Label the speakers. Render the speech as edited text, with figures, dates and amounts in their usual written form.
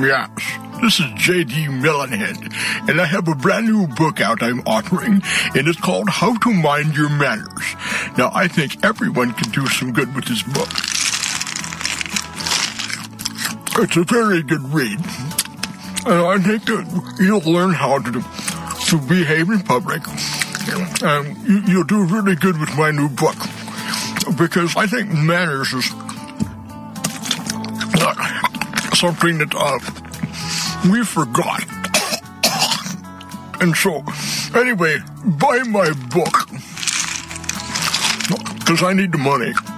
Speaker 1: Yes, this is J.D. Millenhead, and I have a brand new book out I'm authoring, and it's called How to Mind Your Manners. Now, I think everyone can do some good with this book. It's a very good read, and I think that you'll learn how to behave in public, and you'll do really good with my new book, because I think manners is something that we forgot. And so, anyway, buy my book, because I need the money.